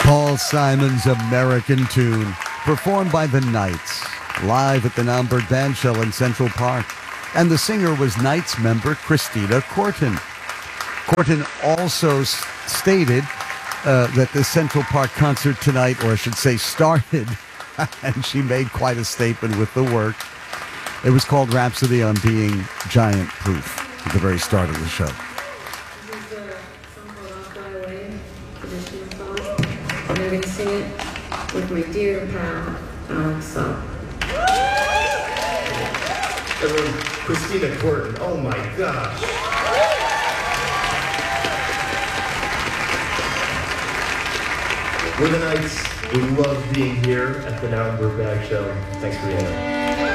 Paul Simon's American Tune, performed by the Knights, live at the Naumburg Bandshell in Central Park. And the singer was Knights member Christina Corton. Corton also stated that the Central Park concert tonight, or I should say started, and she made quite a statement with the work. It was called Rhapsody on Being Giant Proof at the very start of the show. This is a song called I'll Fly Away, traditional song. And I'm going to sing it with my dear pal, Alex Saul. Everyone, Christina Corton, oh my gosh. We're the Knights. We love being here at the Naumburg Bandshell. Thanks for being here.